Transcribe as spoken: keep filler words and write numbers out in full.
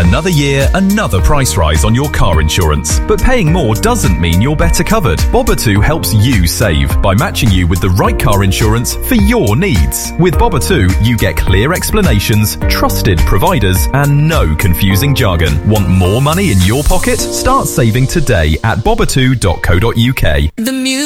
Another year, another price rise on your car insurance. But paying more doesn't mean you're better covered. Boba2 helps you save by matching you with the right car insurance for your needs. With Boba2, you get clear explanations, trusted providers, and no confusing jargon. Want more money in your pocket? Start saving today at boba two dot co dot uk. The music